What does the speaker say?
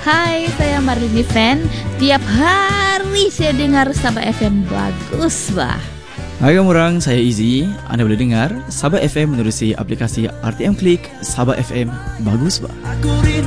Hai, saya Marlini Fan. Tiap hari saya dengar Sabah FM. Bagus bah. Hai kamu orang, saya Izzy. Anda boleh dengar Sabah FM menerusi aplikasi RTM Klik. Sabah FM, bagus bah.